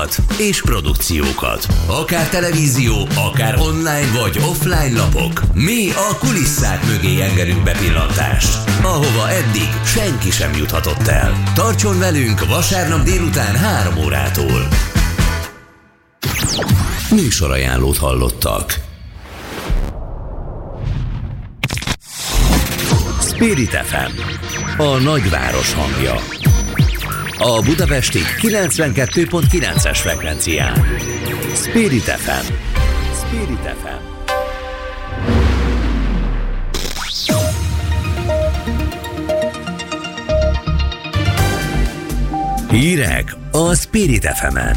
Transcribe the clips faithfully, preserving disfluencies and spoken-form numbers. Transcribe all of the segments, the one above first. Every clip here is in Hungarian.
és produkciókat. Akár televízió, akár online vagy offline lapok. Mi a kulisszák mögé engedünk bepillantást, ahova eddig senki sem juthatott el. Tartson velünk vasárnap délután három órától. Műsorajánlót hallottak. Spirit ef em, a nagyváros hangja. A budapesti kilencvenkettő pont kilences frekvencián. Spirit ef em. Spirit ef em. Hírek a Spirit ef emen.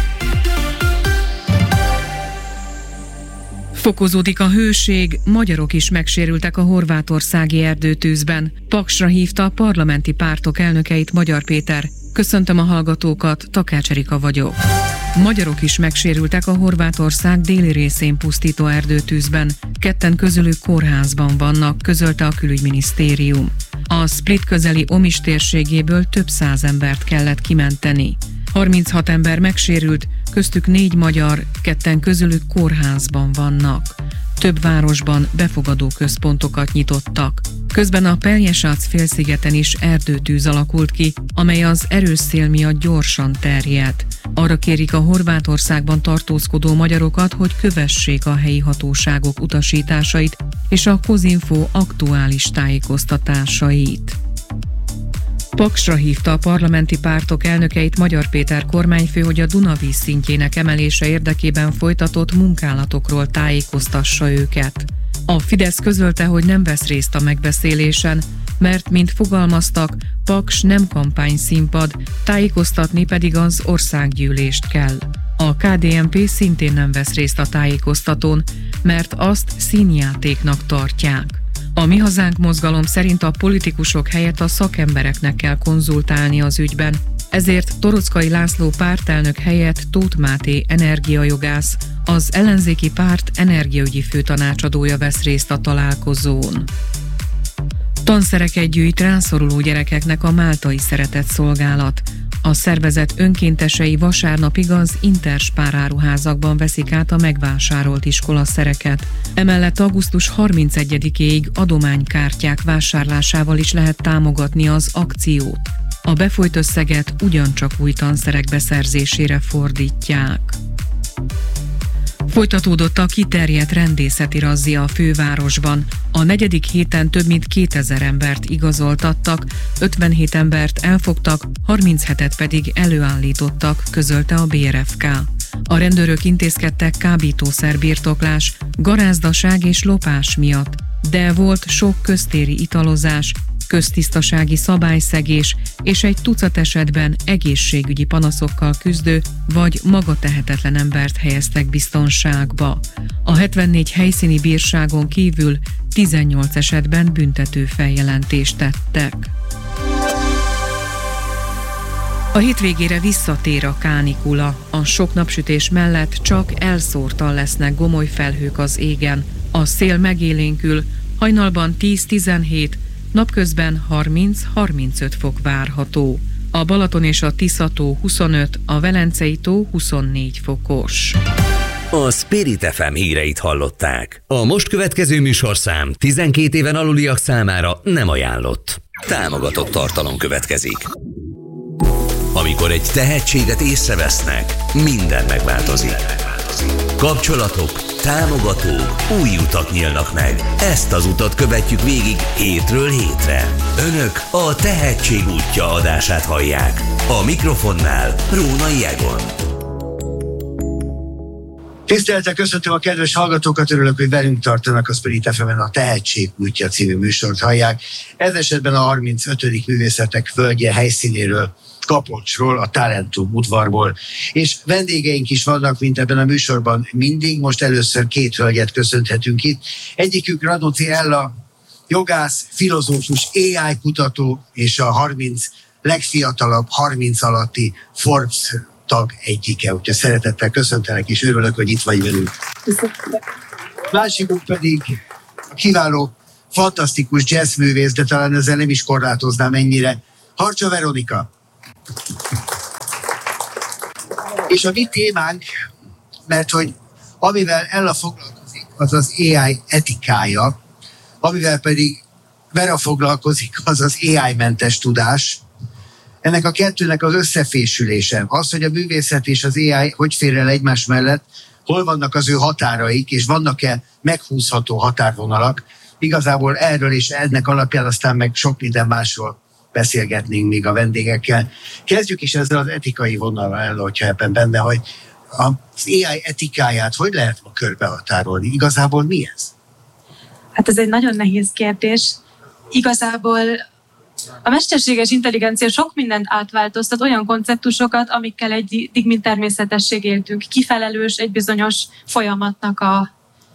Fokozódik a hőség, magyarok is megsérültek a horvátországi erdőtűzben. Paksra hívta a parlamenti pártok elnökeit Magyar Péter. Köszöntöm a hallgatókat, Takács Erika vagyok. Magyarok is megsérültek a Horvátország déli részén pusztító erdőtűzben. Ketten közülük kórházban vannak, közölte a külügyminisztérium. A Split közeli Omis térségéből több száz embert kellett kimenteni. harminchat ember megsérült, köztük négy magyar, ketten közülük kórházban vannak. Több városban befogadó központokat nyitottak. Közben a Pelješac félszigeten is erdőtűz alakult ki, amely az erős szél miatt gyorsan terjed. Arra kérik a Horvátországban tartózkodó magyarokat, hogy kövessék a helyi hatóságok utasításait és a Kozinfo aktuális tájékoztatásait. Paksra hívta a parlamenti pártok elnökeit Magyar Péter kormányfő, hogy a Dunavíz szintjének emelése érdekében folytatott munkálatokról tájékoztassa őket. A Fidesz közölte, hogy nem vesz részt a megbeszélésen, mert, mint fogalmaztak, Paks nem kampányszínpad, tájékoztatni pedig az országgyűlést kell. A ká dé en pé szintén nem vesz részt a tájékoztatón, mert azt színjátéknak tartják. A Mi Hazánk mozgalom szerint a politikusok helyett a szakembereknek kell konzultálni az ügyben, ezért Torockai László pártelnök helyett Tóth Máté energiajogász, az ellenzéki párt energiaügyi főtanácsadója vesz részt a találkozón. Tanszereket gyűjt rászoruló gyerekeknek a Máltai Szeretetszolgálat. A szervezet önkéntesei vasárnapig az Interspár áruházakban veszik át a megvásárolt iskolaszereket. Emellett augusztus harmincegyedikéig adománykártyák vásárlásával is lehet támogatni az akciót. A befolyt összeget ugyancsak új tanszerek beszerzésére fordítják. Folytatódott a kiterjedt rendészeti razzia a fővárosban. A negyedik héten több mint kétezer embert igazoltattak, ötvenhét embert elfogtak, harminchetet pedig előállítottak, közölte a bé er ef ká. A rendőrök intézkedtek kábítószerbirtoklás, garázdaság és lopás miatt, de volt sok köztéri italozás, köztisztasági szabályszegés és egy tucat esetben egészségügyi panaszokkal küzdő vagy magatehetetlen embert helyeztek biztonságba. A hetvennégy helyszíni bírságon kívül tizennyolc esetben büntető feljelentést tettek. A hétvégére visszatér a kánikula. A sok napsütés mellett csak elszórtan lesznek gomoly felhők az égen. A szél megélénkül, hajnalban tíz-tizenhét, napközben harminc-harmincöt fok várható. A Balaton és a Tisza-tó huszonöt, a Velencei tó huszonnégy fokos. A Spirit ef em híreit hallották. A most következő műsorszám tizenkét éven aluliak számára nem ajánlott. Támogatott tartalom következik. Amikor egy tehetséget észrevesznek, minden megváltozik. Kapcsolatok, támogatók, új utak nyílnak meg. Ezt az utat követjük végig hétről hétre. Önök a Tehetség útja adását hallják. A mikrofonnál Rónai Egon. Tisztelettel köszöntöm a kedves hallgatókat, örülök, hogy velünk tartanak a Spirit ef emen, a Tehetség útja című műsort hallják. Ez esetben a harmincötödik művészetek földje helyszínéről, Kapocsról, a Talentum udvarból. És vendégeink is vannak, mint ebben a műsorban mindig. Most először két hölgyet köszönhetünk itt. Egyikük Radnóti Ella, jogász, filozófus, á i kutató, és a harminc legfiatalabb, harminc alatti Forbes tag egyike. Úgyhogy szeretettel köszöntelek, és örülök, hogy itt vagy velünk. Másikuk pedig a kiváló, fantasztikus jazzművész, de talán ezzel nem is korlátoznám ennyire, Harcsa Veronika. És a mi témánk, mert hogy amivel Ella foglalkozik, az az á i etikája, amivel pedig Vera foglalkozik, az az á i-mentes tudás. Ennek a kettőnek az összefésülése, az, hogy a művészet és az á i hogy fér el egymás mellett, hol vannak az ő határaik, és vannak-e meghúzható határvonalak, igazából erről és ennek alapján aztán meg sok minden másról beszélgetnénk még a vendégekkel. Kezdjük is ezzel az etikai vonalra el, hogyha ebben benne, hogy az á i etikáját hogy lehet ma körbehatárolni? Igazából mi ez? Hát ez egy nagyon nehéz kérdés. Igazából a mesterséges intelligencia sok mindent átváltoztat, olyan konceptusokat, amikkel eddig mint természetesség éltünk. Kifelelős egy bizonyos folyamatnak a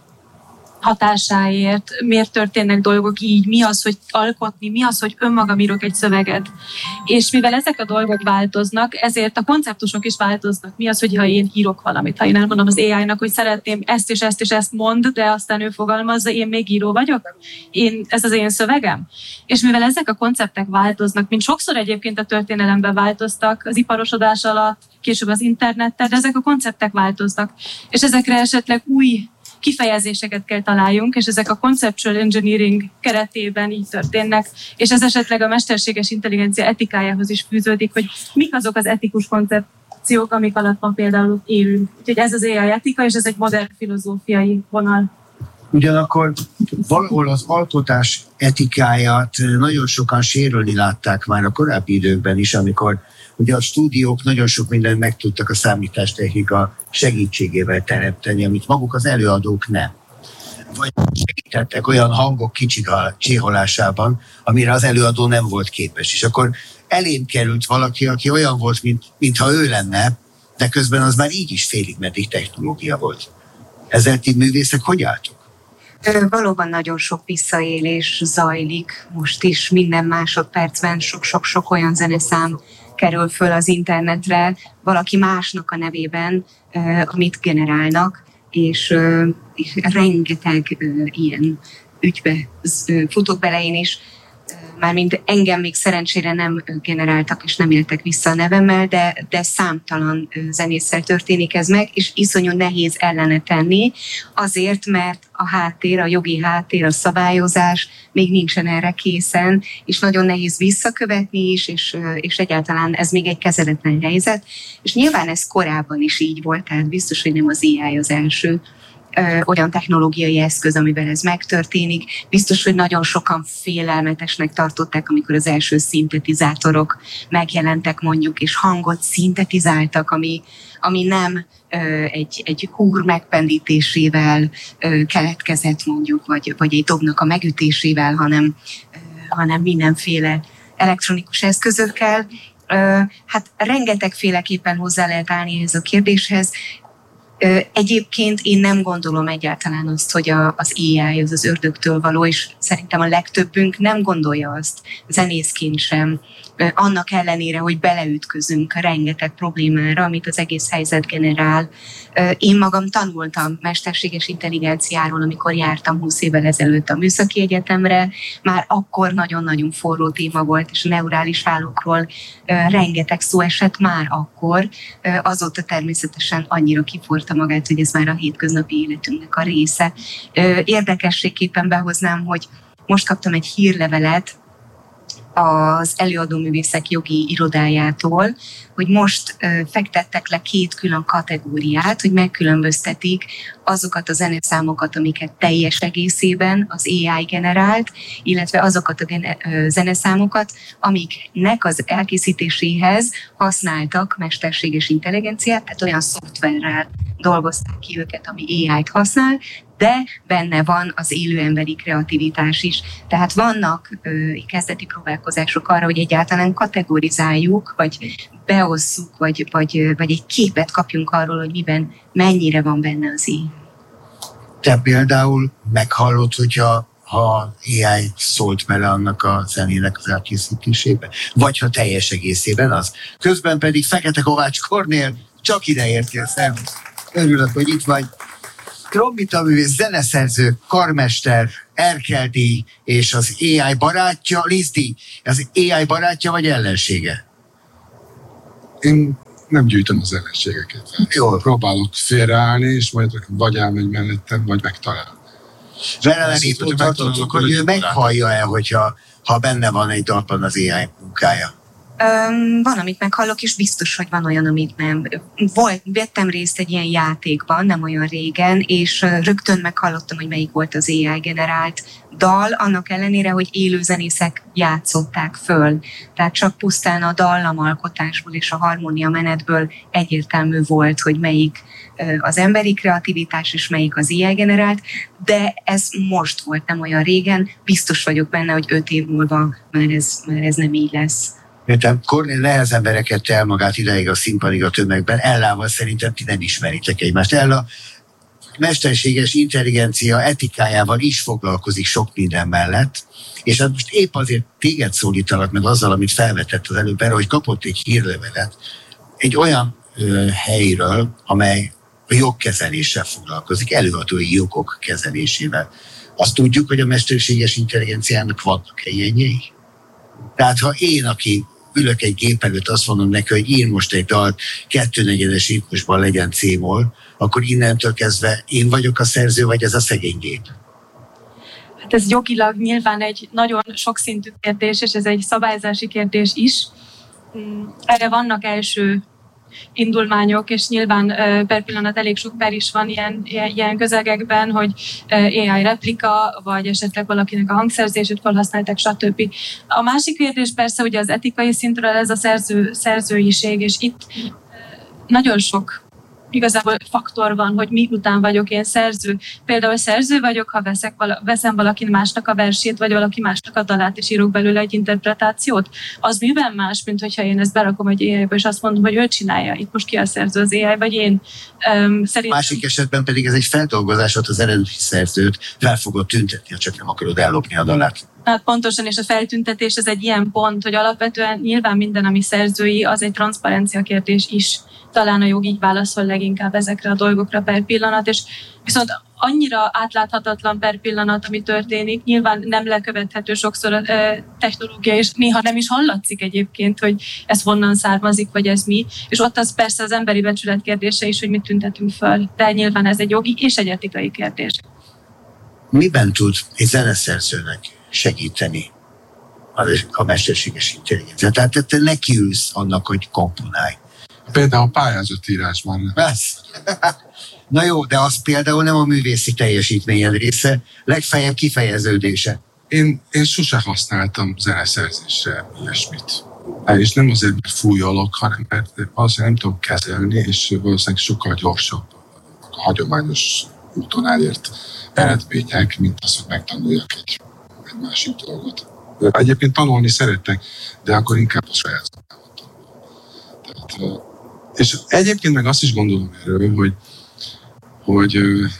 hatásáért, miért történnek dolgok így, mi az, hogy alkotni, mi az, hogy önmagam írok egy szöveget. És mivel ezek a dolgok változnak, ezért a konceptusok is változnak. Mi az, hogyha én írok valamit, ha én elmondom az á i-nak, hogy szeretném ezt és ezt és ezt mond, de aztán ő fogalmazza, én még író vagyok? Én, ez az én szövegem? És mivel ezek a konceptek változnak, mint sokszor egyébként a történelemben változtak az iparosodás alatt, később az internettel, de ezek a konceptek változnak. És ezekre esetleg új kifejezéseket kell találjunk, és ezek a conceptual engineering keretében így történnek, és ez esetleg a mesterséges intelligencia etikájához is fűződik, hogy mik azok az etikus koncepciók, amik alatt ma például élünk. Úgyhogy ez az á i etika, és ez egy modern filozófiai vonal. Ugyanakkor valahol az alkotás etikáját nagyon sokan sérülni látták már a korábbi időkben is, amikor ugye a stúdiók nagyon sok mindent meg tudtak a számítástechnika segítségével teremteni, amit maguk az előadók nem. Vagy segítettek olyan hangok kicsik a cséholásában, amire az előadó nem volt képes. És akkor elém került valaki, aki olyan volt, mint, mintha ő lenne, de közben az már így is félig meddig technológia volt. Ezzel ti művészek hogy álltok? Valóban nagyon sok visszaélés zajlik most is, minden másodpercben sok-sok-sok olyan zeneszám kerül föl az internetre valaki másnak a nevében, amit generálnak, és, és rengeteg ilyen ügybe futok bele én is. Mármint engem még szerencsére nem generáltak, és nem éltek vissza a nevemmel, de, de számtalan zenésszel történik ez meg, és iszonyú nehéz ellene tenni, azért, mert a háttér, a jogi háttér, a szabályozás még nincsen erre készen, és nagyon nehéz visszakövetni is, és, és egyáltalán ez még egy kezeletlen helyzet. És nyilván ez korábban is így volt, tehát biztos, hogy nem az á i az első Ö, olyan technológiai eszköz, amivel ez megtörténik. Biztos, hogy nagyon sokan félelmetesnek tartották, amikor az első szintetizátorok megjelentek mondjuk, és hangot szintetizáltak, ami, ami nem ö, egy, egy húr megpendítésével ö, keletkezett mondjuk, vagy, vagy egy dobnak a megütésével, hanem, ö, hanem mindenféle elektronikus eszközökkel. Ö, hát rengetegféleképpen hozzá lehet állni ehhez a kérdéshez. Egyébként én nem gondolom egyáltalán azt, hogy a, az á i az az ördögtől való, és szerintem a legtöbbünk nem gondolja azt, zenészként sem, annak ellenére, hogy beleütközünk rengeteg problémára, amit az egész helyzet generál. Én magam tanultam mesterséges intelligenciáról, amikor jártam húsz évvel ezelőtt a Műszaki Egyetemre, már akkor nagyon-nagyon forró téma volt, és a neurális hálókról rengeteg szó esett már akkor, azóta természetesen annyira kiforta magát, hogy ez már a hétköznapi életünknek a része. Érdekességképpen behoznám, hogy most kaptam egy hírlevelet az előadóművészek jogi irodájától, hogy most ö, fektettek le két külön kategóriát, hogy megkülönböztetik azokat a zeneszámokat, amiket teljes egészében az á i generált, illetve azokat a gene, ö, zeneszámokat, amiknek az elkészítéséhez használtak mesterséges intelligenciát, tehát olyan szoftverrel dolgozták ki őket, ami á i-t használ, de benne van az élő emberi kreativitás is. Tehát vannak ö, kezdeti próbálkozások arra, hogy egyáltalán kategorizáljuk, vagy beosszuk, vagy, vagy, vagy egy képet kapjunk arról, hogy miben, mennyire van benne az í. Te például meghallod, hogyha ha á i szólt bele annak a zenének az elkészítésébe, vagy ha teljes egészében az. Közben pedig Fekete Kovács Kornél csak ide értél, szervusz. Örülök, hogy itt vagy. Trombitaművész, zeneszerző, karmester, Erkel-díj és az á i barátja, Liz-díj, az á i barátja vagy ellensége? Én nem gyűjtöm az ellenségeket. Jól. Próbálok félreállni, és majd vagy elmegy mellettem, vagy megtalál. Vele nem itt tartottuk, hogy ő meghallja-e, hogyha ha benne van egy dalban az á i munkája? Um, van, amit meghallok, és biztos, hogy van olyan, amit nem. Volt, vettem részt egy ilyen játékban, nem olyan régen, és rögtön meghallottam, hogy melyik volt az á i generált dal, annak ellenére, hogy élőzenészek játszották föl. Tehát csak pusztán a dallamalkotásból és a harmónia menetből egyértelmű volt, hogy melyik az emberi kreativitás, és melyik az á i generált, de ez most volt, nem olyan régen. Biztos vagyok benne, hogy öt év múlva már ez, már ez nem így lesz. Értem, Kornél nehezen verekedte el magát ideig a színpadig a tömegben. Ellával szerintem ti nem ismeritek egymást. Ella mesterséges intelligencia etikájával is foglalkozik sok minden mellett, és hát most épp azért téged szólítalak meg azzal, amit felvetett az előbb, hogy kapott egy hírlevelet egy olyan ö, helyről, amely a jogkezeléssel foglalkozik, előadói jogok kezelésével. Azt tudjuk, hogy a mesterséges intelligenciának vannak ilyenjei? Tehát ha én, aki ülök egy gép előtt, azt mondom neki, hogy ír most egy dalt kettőnegyedes ritmusban legyen C-moll, akkor innentől kezdve én vagyok a szerző, vagy ez a szegény gép? Hát ez jogilag nyilván egy nagyon sokszintű kérdés, és ez egy szabályzási kérdés is. Erre vannak első indulmányok, és nyilván per pillanat elég sok per is van ilyen, ilyen közegekben, hogy á i replika, vagy esetleg valakinek a hangszerzését felhasználták, stb. A másik kérdés persze ugye az etikai szintről ez a szerző, szerzőiség, és itt nagyon sok igazából faktor van, hogy mi után vagyok én szerző. Például szerző vagyok, ha veszek vala, veszem valaki másnak a versét, vagy valaki másnak a dalát, és írok belőle egy interpretációt. Az miben más, mint hogyha én ezt berakom egy á i-ba, és azt mondom, hogy ő csinálja. Itt most ki a szerző, az á i, vagy én? Um, szerintem... Másik esetben pedig ez egy feldolgozás, ott az eredeti szerzőt fel fogod tüntetni, ha csak nem akarod ellopni a dalát. Hát pontosan, és a feltüntetés ez egy ilyen pont, hogy alapvetően nyilván minden, ami szerzői, az egy transzparencia kérdés is. Talán a jog így válaszol leginkább ezekre a dolgokra per pillanat, és viszont annyira átláthatatlan per pillanat, ami történik, nyilván nem lekövethető sokszor a technológia, és néha nem is hallatszik egyébként, hogy ez honnan származik, vagy ez mi, és ott az persze az emberi becsület kérdése is, hogy mit tüntetünk föl, de nyilván ez egy jogi és egy etikai kérdés. Miben tud egy zeneszerzőnek segíteni a mesterséges intelligencia? Tehát te nekiülsz annak, hogy komponálj. Például pályázatírásban. Na jó, de az például nem a művészi teljesítményed része, legfeljebb kifejeződése. Én, én sose használtam zeneszerzésre ilyesmit. És nem azért, mert fújolok, hanem mert valószínűleg nem tudom kezelni, és valószínűleg sokkal gyorsabb a hagyományos úton elért eredmények, mint az, hogy megtanuljak egy, egy másik dolgot. Egyébként tanulni szeretek, de akkor inkább a saját szakmában tanulom. Tehát, és egyébként meg azt is gondolom erről, hogy, hogy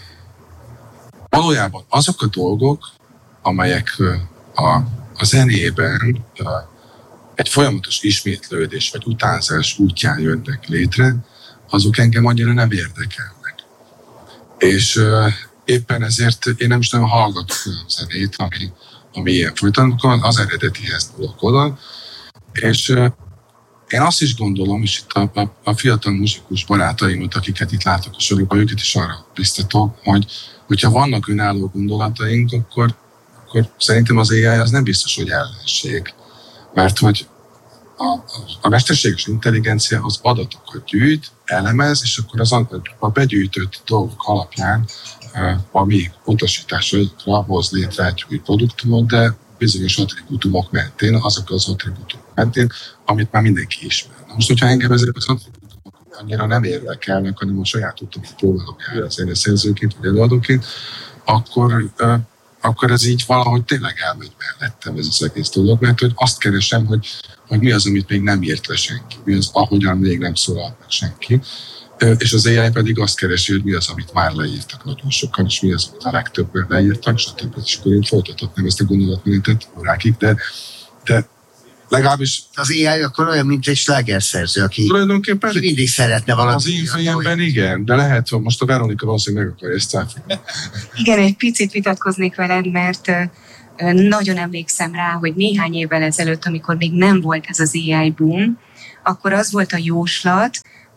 valójában azok a dolgok, amelyek a, a zenében egy folyamatos ismétlődés vagy utánzás útján jönnek létre, azok engem annyira nem érdekelnek. És éppen ezért én nem is nagyon hallgatok olyan zenét, ami, ami ilyen folytatban, az eredetihez tudok oda. És én azt is gondolom, és itt a, a, a fiatal muzsikus barátaimat, akiket itt látok a sorokban, őket is arra biztatom, hogy hogyha vannak önálló gondolataink, akkor, akkor szerintem az á i az nem biztos, hogy ellenség. Mert hogy a, a mesterséges intelligencia az adatokat gyűjt, elemez, és akkor az a begyűjtött dolgok alapján a mi utasításaikra hoz létre egy új produktumot, de bizonyos attribútumok mentén, azok az attribútumok mentén, amit már mindenki ismer. Na most, hogyha engem ezek az attribútumok annyira nem érdekelnek, hanem a saját útomat próbálom járni zeneszerzőként vagy előadóként, akkor, uh, akkor ez így valahogy tényleg elmegy mellettem ez az egész dolog, mert hogy azt keresem, hogy, hogy mi az, amit még nem írt le senki, mi az, ahogyan még nem szólalt meg senki. És az á i pedig azt keresi, hogy mi az, amit már leírtak nagyon sokan, és mi az, amit a legtöbben leírtak, stb. És akkor én folytathatnám ezt a gondolatmenetet órákig, de, de legalábbis... Az á i akkor olyan, mint egy slágerszerző, aki tulajdonképpen mindig szeretne valamit. Az én fejemben igen, de lehet, hogy most a Veronika valószínűleg meg akarja ezt elfogni. Igen, egy picit vitatkoznék veled, mert nagyon emlékszem rá, hogy néhány évvel ezelőtt, amikor még nem volt ez az á i boom, akkor az volt a jóslat,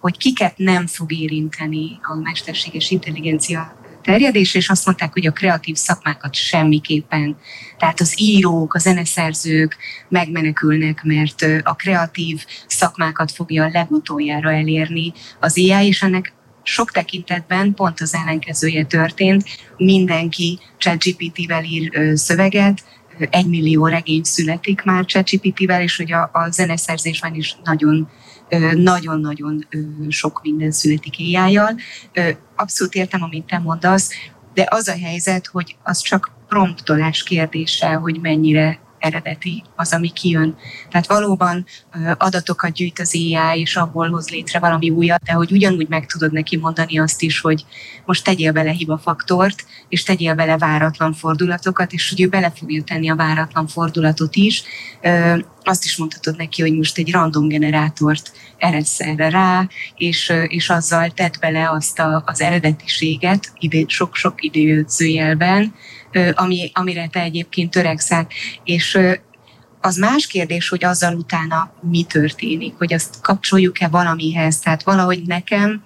hogy kiket nem fog érinteni a mesterséges intelligencia terjedés, és azt mondták, hogy a kreatív szakmákat semmiképpen. Tehát az írók, a zeneszerzők megmenekülnek, mert a kreatív szakmákat fogja legutoljára elérni az á i, és ennek sok tekintetben pont az ellenkezője történt. Mindenki ChatGPT-vel ír szöveget, egy millió regény születik már ChatGPT-vel, és hogy a, a zeneszerzésben is nagyon nagyon-nagyon sok minden születik á i-jal. Abszolút értem, amit te mondasz, de az a helyzet, hogy az csak promptolás kérdése, hogy mennyire eredeti az, ami kijön. Tehát valóban adatokat gyűjt az á i, és abból hoz létre valami újat, de hogy ugyanúgy meg tudod neki mondani azt is, hogy most tegyél bele hibafaktort, és tegyél bele váratlan fordulatokat, és hogy ő bele fogja tenni a váratlan fordulatot is. Azt is mondhatod neki, hogy most egy random generátort eredsz erre rá, és, és azzal tedd bele azt a, az eredetiséget, ide, sok-sok időzőjelben, ami, amire te egyébként törekszel. És az más kérdés, hogy azzal utána mi történik, hogy azt kapcsoljuk-e valamihez. Tehát valahogy nekem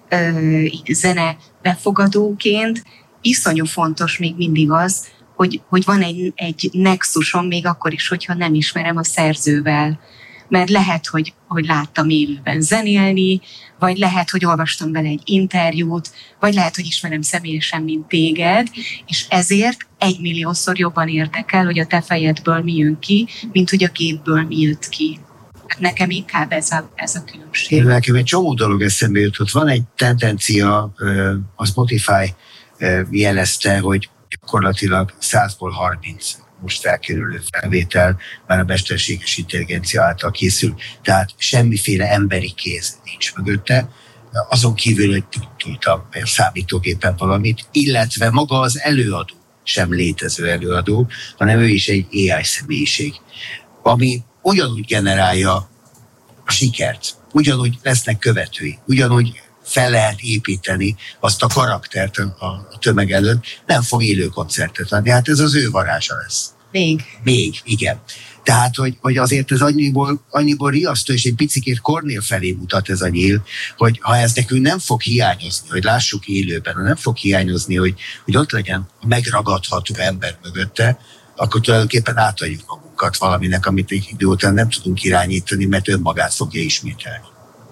zene befogadóként iszonyú fontos még mindig az, hogy, hogy van egy, egy nexusom, még akkor is, hogyha nem ismerem a szerzővel. Mert lehet, hogy, hogy láttam élőben zenélni, vagy lehet, hogy olvastam vele egy interjút, vagy lehet, hogy ismerem személyesen, mint téged, és ezért egymilliószor jobban érdekel, hogy a te fejedből mi jön ki, mint hogy a gépből mi jött ki. Nekem inkább ez a, ez a különbség. Nekem egy csomó dolog eszembe jutott. Van egy tendencia, a Spotify jelezte, hogy gyakorlatilag százból harminc most felkerülő felvétel már a mesterséges intelligencia által készül, tehát semmiféle emberi kéz nincs mögötte, azon kívül, hogy tudtam a számítógépen valamit, illetve maga az előadó sem létező előadó, hanem ő is egy á i személyiség, ami ugyanúgy generálja a sikert, ugyanúgy lesznek követői, ugyanúgy fel lehet építeni azt a karaktert a tömeg előtt, nem fog élő koncertet adni. Hát ez az ő varázsa lesz. Még. Még, igen. Tehát, hogy, hogy azért ez annyiból, annyiból riasztó, és egy picikét Kornél felé mutat ez a nyíl, hogy ha ez nekünk nem fog hiányozni, hogy lássuk élőben, nem fog hiányozni, hogy, hogy ott legyen a megragadható ember mögötte, akkor tulajdonképpen átadjuk magunkat valaminek, amit egy idő után nem tudunk irányítani, mert önmagát fogja ismételni.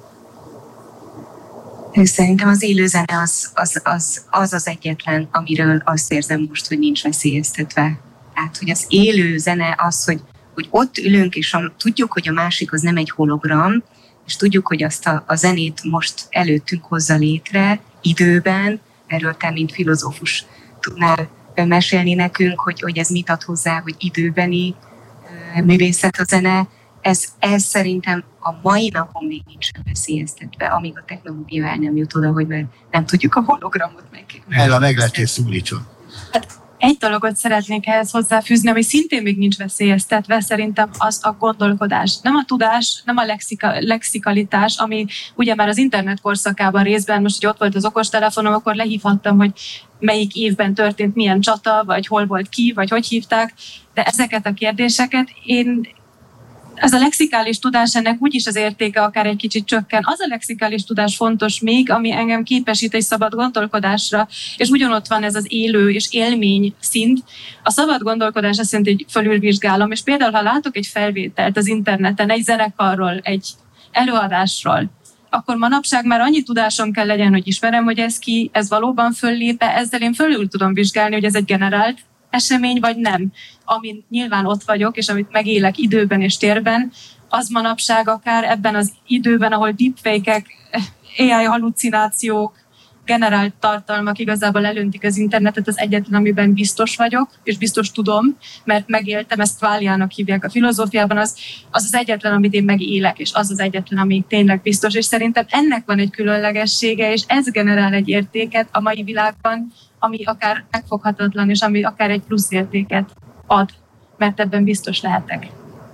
Szerintem az élőzene az az, az, az az egyetlen, amiről azt érzem most, hogy nincs veszélyeztetve. Tehát, hogy az élő zene az, hogy, hogy ott ülünk, és a, tudjuk, hogy a másik az nem egy hologram, és tudjuk, hogy azt a, a zenét most előttünk hozza létre időben, erről te, mint filozófus tudnál mesélni nekünk, hogy, hogy ez mit ad hozzá, hogy időbeni művészet a zene. Ez, ez szerintem a mai napon még nincsen veszélyeztetve, amíg a technológia el nem jut oda, hogy már nem tudjuk a hologramot meg. El a megletés szólítson. Hát egy dologot szeretnék ehhez hozzáfűzni, ami szintén még nincs veszélyeztetve, szerintem az a gondolkodás. Nem a tudás, nem a lexika, lexikalitás, ami ugye már az internet korszakában részben, most, hogy ott volt az okostelefonom, akkor lehívhattam, hogy melyik évben történt milyen csata, vagy hol volt ki, vagy hogy hívták, de ezeket a kérdéseket én ez a lexikális tudás, ennek úgyis az értéke akár egy kicsit csökken. Az a lexikális tudás fontos még, ami engem képesít egy szabad gondolkodásra, és ugyanott van ez az élő és élmény szint. A szabad gondolkodás azt jelenti, hogy fölülvizsgálom, és például, ha látok egy felvételt az interneten, egy zenekarról, egy előadásról, akkor manapság már annyi tudásom kell legyen, hogy ismerem, hogy ez ki, ez valóban föllépe, ezzel én fölül tudom vizsgálni, hogy ez egy generált esemény, vagy nem. Amin nyilván ott vagyok, és amit megélek időben és térben, az manapság akár ebben az időben, ahol deepfake-ek, á i hallucinációk, generált tartalmak igazából elöntik az internetet, az egyetlen, amiben biztos vagyok, és biztos tudom, mert megéltem, ezt kváliának hívják a filozófiában, az, az az egyetlen, amit én megélek, és az az egyetlen, ami tényleg biztos, és szerintem ennek van egy különlegessége, és ez generál egy értéket a mai világban, ami akár megfoghatatlan, és ami akár egy plusz értéket ad, mert ebben biztos lehetek.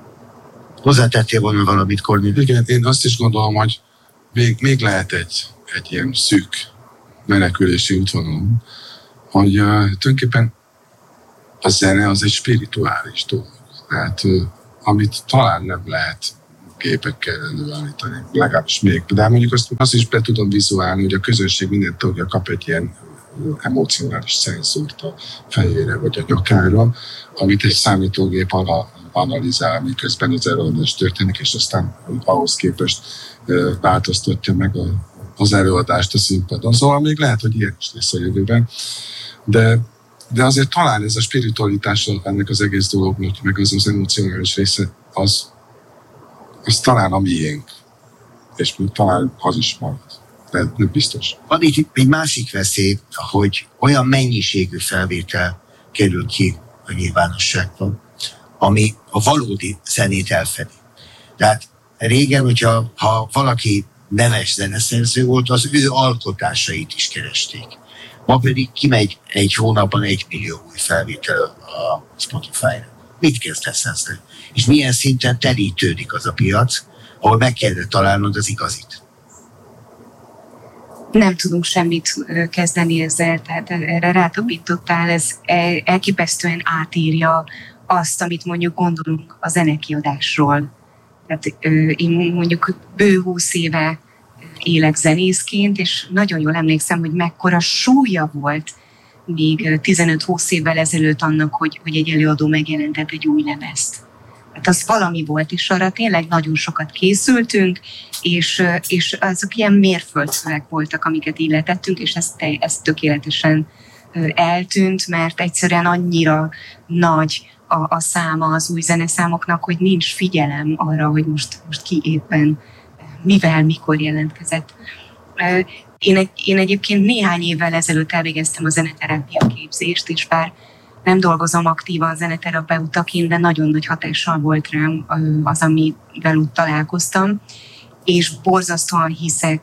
Hozzátettél volna valamit, Kornél? Igen, én azt is gondolom, hogy még, még lehet egy, egy ilyen szűk menekülési útvonalon, hogy uh, tulajdonképpen a zene az egy spirituális dolog. Tehát uh, amit talán nem lehet gépekkel előállítani, legalábbis még. De mondjuk azt, azt is be tudom vizuálni, hogy a közönség minden tagja kap egy ilyen emocionális szenzort a fejére vagy a nyakára, amit egy számítógép analizál, miközben az előadás történik, és aztán ahhoz képest változtatja meg a, az előadást a színpadon. Szóval még lehet, hogy ilyen is lesz a jövőben. De, de azért talán ez a spiritualitása ennek az egész dolognak, meg az az emocionális része, az, az talán a miénk. És talán az is marad. De nem biztos. Van itt egy másik veszély, hogy olyan mennyiségű felvétel kerül ki a nyilvánosságban, ami a valódi zenét elfedi. Tehát régen, hogyha ha valaki neves zeneszerző volt, az ő alkotásait is keresték. Ma pedig kimegy egy hónapban egy millió új felvétel a Spotify-ra. Mit kezdesz ezzel? És milyen szinten telítődik az a piac, ahol meg kellene találnod az igazit? Nem tudunk semmit kezdeni ezzel, tehát erre rátapítottál, ez elképesztően átírja azt, amit mondjuk gondolunk a zenekiadásról. Tehát én mondjuk bő húsz éve élek zenészként, és nagyon jól emlékszem, hogy mekkora súlya volt még tizenöt-húsz évvel ezelőtt annak, hogy, hogy egy előadó megjelentett egy új lemezt. Hát az valami volt, és arra tényleg nagyon sokat készültünk, és, és azok ilyen mérföldszövek voltak, amiket illetettünk, és ez, ez tökéletesen eltűnt, mert egyszerűen annyira nagy a, a száma az új zeneszámoknak, hogy nincs figyelem arra, hogy most, most ki éppen mivel, mikor jelentkezett. Én, egy, én egyébként néhány évvel ezelőtt elvégeztem a zeneterápia képzést, és bár nem dolgozom aktívan zeneterapeutaként, de nagyon nagy hatással volt rám az, amivel úgy találkoztam, és borzasztóan hiszek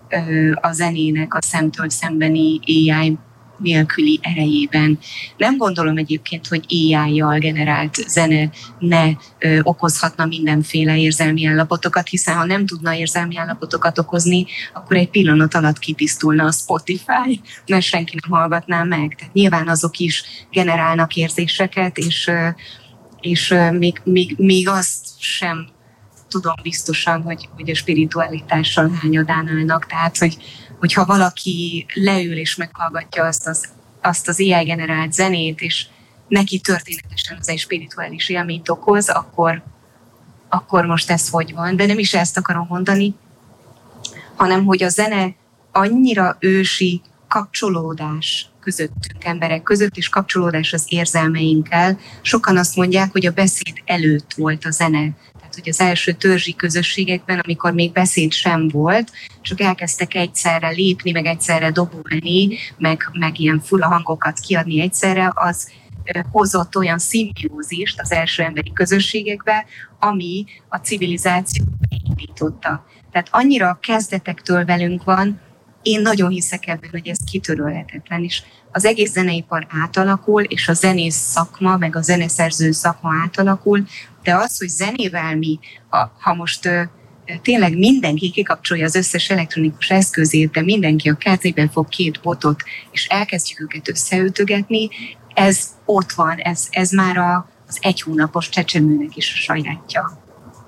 a zenének a szemtől szembeni á i nélküli erejében. Nem gondolom egyébként, hogy á i-jal generált zene ne ö, okozhatna mindenféle érzelmi állapotokat, hiszen ha nem tudna érzelmi állapotokat okozni, akkor egy pillanat alatt kitisztulna a Spotify, mert senki nem hallgatná meg. Tehát nyilván azok is generálnak érzéseket, és, ö, és ö, még, még, még azt sem tudom biztosan, hogy, hogy a spiritualitással hányadán állnak. Tehát, hogy hogyha valaki leül és meghallgatja azt az, azt az á i-generált zenét, és neki történetesen az egy spirituális élményt okoz, akkor, akkor most ez hogy van. De nem is ezt akarom mondani, hanem hogy a zene annyira ősi kapcsolódás közöttünk, emberek között, és kapcsolódás az érzelmeinkkel. Sokan azt mondják, hogy a beszéd előtt volt a zene. Hogy az első törzsi közösségekben, amikor még beszéd sem volt, csak elkezdtek egyszerre lépni, meg egyszerre dobolni, meg, meg ilyen fura hangokat kiadni egyszerre, az hozott olyan szimbiózist az első emberi közösségekbe, ami a civilizációt beindította. Tehát annyira a kezdetektől velünk van, én nagyon hiszek ebben, hogy ez kitörölhetetlen, és az egész zeneipar átalakul, és a zenész szakma, meg a zeneszerző szakma átalakul, de az, hogy zenével mi, a, ha most ö, tényleg mindenki kikapcsolja az összes elektronikus eszközét, de mindenki a kezében fog két botot, és elkezdjük őket összeütögetni, ez ott van, ez, ez már a, az egy hónapos csecsemőnek is a sajátja.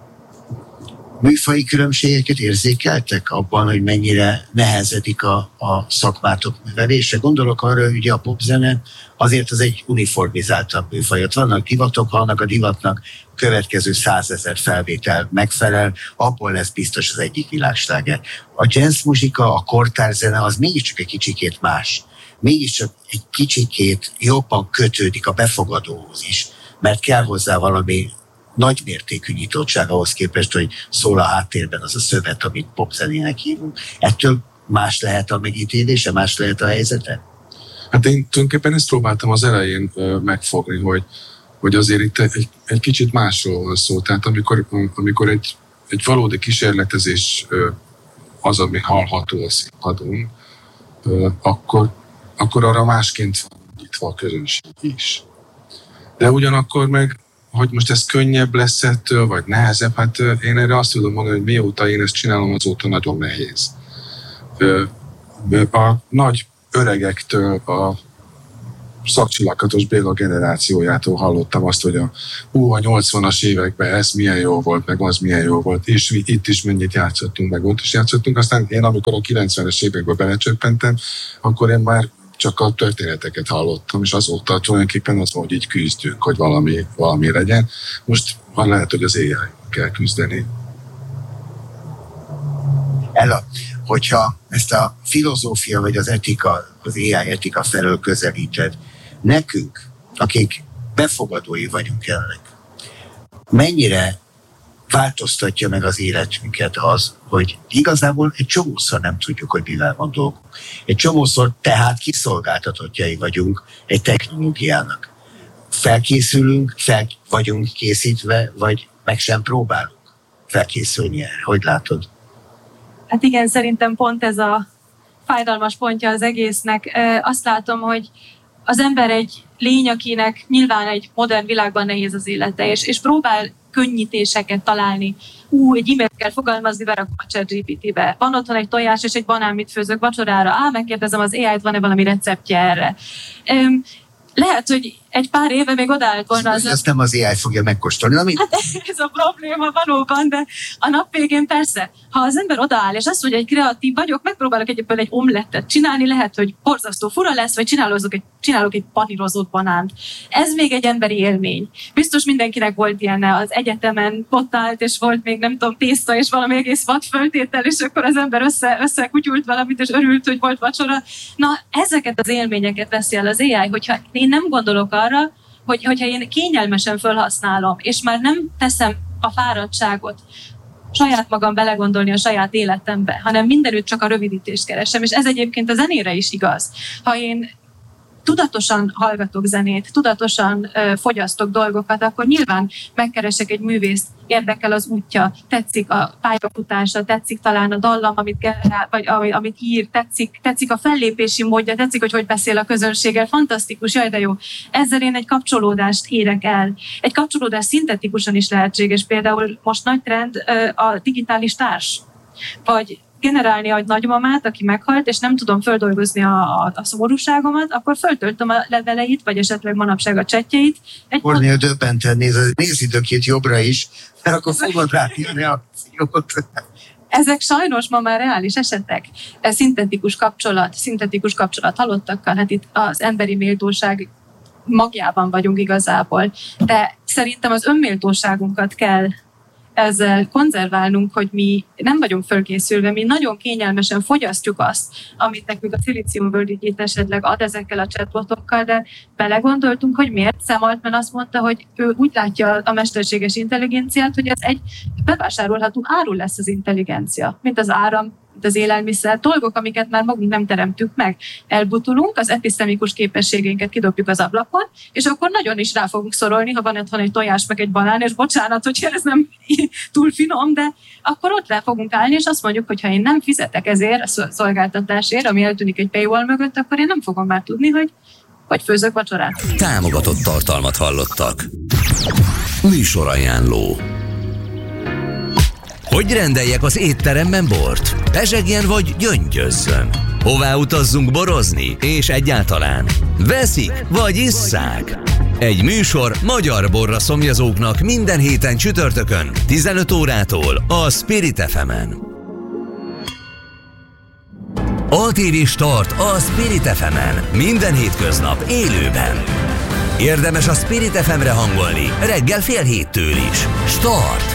Műfaji különbségeket érzékeltek abban, hogy mennyire nehezedik a, a szakmátok művelése? Gondolok arra, hogy ugye a popzene azért az egy uniformizáltabb műfaj. Ott vannak divatok, ha annak a divatnak következő százezer felvétel megfelel, abból lesz biztos az egyik világsláger. A jazz muzsika, a kortárs zene az mégiscsak egy kicsikét más. Mégiscsak egy kicsikét jobban kötődik a befogadóhoz is, mert kell hozzá valami nagymértékű nyitottság ahhoz képest, hogy szól a háttérben az a szövet, amit popzenének hívunk. Ettől más lehet a megítélése, más lehet a helyzete? Hát én tulajdonképpen ezt próbáltam az elején uh, megfogni, hogy, hogy azért itt egy, egy kicsit másról van szó. Tehát amikor, amikor egy, egy valódi kísérletezés uh, az, ami hallható a színpadon, uh, akkor, akkor arra másként van nyitva a közönség is. De ugyanakkor meg hogy most ez könnyebb lesz ettől, vagy nehezebb, hát én erre azt tudom mondani, hogy mióta én ezt csinálom, azóta nagyon nehéz. A nagy öregektől a Szakcsilakatos Béla generációjától hallottam azt, hogy a, hú, a nyolcvanas években ez milyen jó volt, meg az milyen jó volt, és mi itt is mennyit játszottunk, meg ott is játszottunk. Aztán én, amikor a kilencvenes években belecsöppentem, akkor én már csak a történeteket hallottam, és azóta tulajdonképpen az, hogy így küzdünk, hogy valami, valami legyen. Most van lehet, hogy az éjjel kell küzdeni. Ella, hogyha ezt a filozófia vagy az etika, az á i etika felől közelíted, nekünk, akik befogadói vagyunk ennek, mennyire változtatja meg az életünket az, hogy igazából egy csomószor nem tudjuk, hogy mivel van dolgunk. Egy csomószor tehát kiszolgáltatottjai vagyunk egy technológiának. Felkészülünk, fel vagyunk készítve, vagy meg sem próbálunk felkészülni erre. Hogy látod? Hát igen, szerintem pont ez a fájdalmas pontja az egésznek. Azt látom, hogy az ember egy lény, akinek nyilván egy modern világban nehéz az élete, és, és próbál könnyítéseket találni. Ú, egy e-mailt kell fogalmazni, berakom a ChatGPT-be. Van otthon egy tojás és egy banán, mit főzök vacsorára? Á, megkérdezem az á i-t, van-e valami receptje erre? Um, lehet, hogy egy pár éve még odaállt volna az... Ezt nem az á i fogja megkóstolni, amit... Hát ez a probléma valóban, de a nap végén persze, ha az ember odaáll, és azt mondja, hogy kreatív vagyok, megpróbálok egyébként egy omlettet csinálni, lehet, hogy borzasztó fura lesz, vagy csinálok egy, csinálok egy panírozott banánt. Ez még egy emberi élmény. Biztos mindenkinek volt ilyen az egyetemen, ott állt, és volt még nem tudom, tészta, és valami egész vadföltétel, és akkor az ember össze, összekutyult valamit, és örült, hogy volt vacsora. Na, ezeket az élményeket veszi el az á i, hogyha én nem gondolok arra, hogy, hogyha én kényelmesen felhasználom, és már nem teszem a fáradtságot saját magam belegondolni a saját életembe, hanem mindenütt csak a rövidítést keresem, és ez egyébként a zenére is igaz. Ha én tudatosan hallgatok zenét, tudatosan ö, fogyasztok dolgokat, akkor nyilván megkeresek egy művészt, érdekel az útja, tetszik a pályafutása, tetszik talán a dallam, amit generál, vagy amit ír, tetszik, tetszik a fellépési módja, tetszik, hogy hogy beszél a közönséggel, fantasztikus, jaj, de jó. Ezzel én egy kapcsolódást érek el. Egy kapcsolódás szintetikusan is lehetséges, például most nagy trend ö, a digitális társ, vagy generálni egy nagymamát, aki meghalt, és nem tudom földolgozni a, a, a szomorúságomat, akkor föltöltöm a leveleit, vagy esetleg manapság a csetjeit. Kornél pont... döbbenten néz, nézz időként jobbra is, mert akkor fogod látni a reakciót. Ezek sajnos ma már reális esetek. Ez szintetikus kapcsolat, szintetikus kapcsolat halottakkal, hát itt az emberi méltóság magjában vagyunk igazából. De szerintem az önméltóságunkat kell ezzel konzerválnunk, hogy mi nem vagyunk fölkészülve, mi nagyon kényelmesen fogyasztjuk azt, amit nekünk a szilíciumvölgyét esetleg ad ezekkel a chatbotokkal, de belegondoltunk, hogy miért. Sam Altman azt mondta, hogy ő úgy látja a mesterséges intelligenciát, hogy ez egy bevásárolható áru lesz az intelligencia, mint az áram, az élelmiszer, dolgok, amiket már magunk nem teremtünk meg. Elbutulunk, az episztemikus képességeinket kidobjuk az ablakon, és akkor nagyon is rá fogunk szorolni, ha van otthon egy tojás, meg egy banán, és bocsánat, hogy ez nem túl finom, de akkor ott rá fogunk állni, és azt mondjuk, hogy ha én nem fizetek ezért a szolgáltatásért, ami eltűnik egy paywall mögött, akkor én nem fogom már tudni, hogy vagy főzök vacsorát. Támogatott tartalmat hallottak. Műsorajánló. Hogy rendeljek az étteremben bort? Pezsegjen vagy gyöngyözzön? Hová utazzunk borozni? És egyáltalán veszik vagy isszák? Egy műsor magyar borra szomjazóknak minden héten csütörtökön tizenöt órától a Spirit ef emen. Altéri Start a Spirit ef emen minden hétköznap élőben. Érdemes a Spirit ef emre hangolni reggel fél héttől is. Start!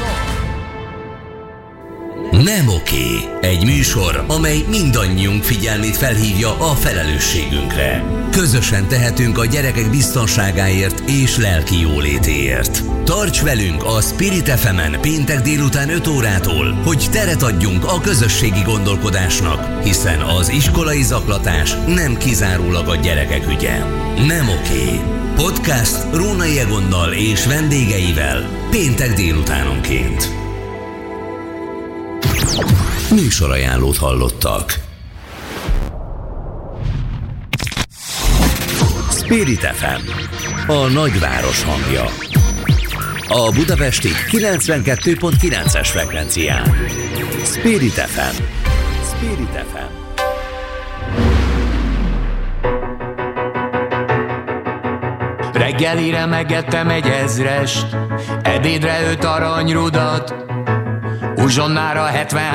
Nem oké. Egy műsor, amely mindannyiunk figyelmét felhívja a felelősségünkre. Közösen tehetünk a gyerekek biztonságáért és lelki jólétéért. Tarts velünk a Spirit ef emen péntek délután öt órától, hogy teret adjunk a közösségi gondolkodásnak, hiszen az iskolai zaklatás nem kizárólag a gyerekek ügye. Nem oké. Podcast Rónai Egonnal és vendégeivel péntek délutánonként. Műsorajánlót hallottak. Spirit ef em, a nagyváros hangja. A budapesti kilencvenkettő pont kilences frekvencián. Spirit ef em. Spirit ef em. reggelire megettem egy ezrest, ebédre öt aranyrudat, uzsonnára hetven